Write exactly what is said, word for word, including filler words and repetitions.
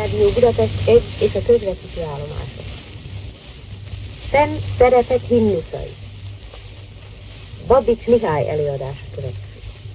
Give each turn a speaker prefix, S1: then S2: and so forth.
S1: Rádió Budapest egy és a közvetítő állomások. Szent Szeretet himnuszai. Babics Mihály előadása következik.